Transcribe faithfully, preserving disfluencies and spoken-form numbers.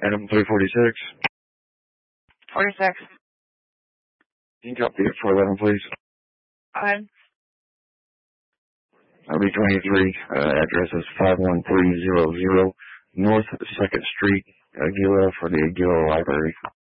Item three forty-six. forty-six. Can you copy it for eleven, please? Okay. I'll be twenty-three. Uh, address is five one three zero zero North second Street, Aguila, for the Aguila Library.